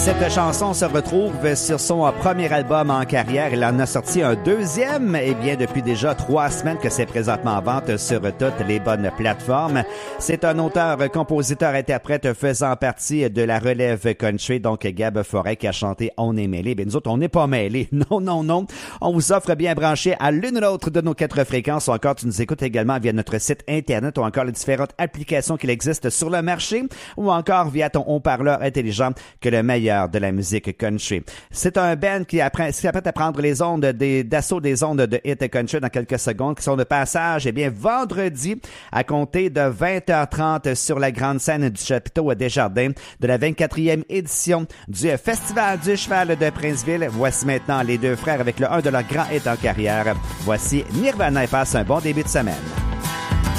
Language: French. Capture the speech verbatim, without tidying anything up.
Cette chanson se retrouve sur son premier album en carrière. Il en a sorti un deuxième, et bien depuis déjà trois semaines que c'est présentement en vente sur toutes les bonnes plateformes. C'est un auteur, compositeur, interprète faisant partie de la relève country, donc Gab Forêt qui a chanté On est mêlés. Bien nous autres, on n'est pas mêlés. Non, non, non. On vous offre bien branché à l'une ou l'autre de nos quatre fréquences, ou encore tu nous écoutes également via notre site internet, ou encore les différentes applications qu'il existe sur le marché, ou encore via ton haut-parleur intelligent que le meilleur de la musique country. C'est un band qui apprend, qui apprête à prendre les ondes des, d'assaut des ondes de hit country dans quelques secondes, qui sont de passage, eh bien, vendredi, à compter de vingt heures trente sur la grande scène du chapiteau Desjardins de la vingt-quatrième édition du Festival du Cheval de Princeville. Voici maintenant les deux frères avec le un de leurs grands hits en carrière. Voici Nirvana et passe un bon début de semaine.